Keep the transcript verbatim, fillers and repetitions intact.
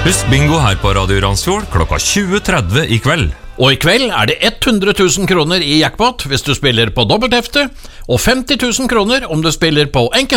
Husk bingo her på Radio Randsfjord klokka tjue tretti i kveld. Og i kveld er det hundre tusen kroner i jackpot hvis du spiller på dobbelthefte, og femti tusen kroner om du spiller på enkel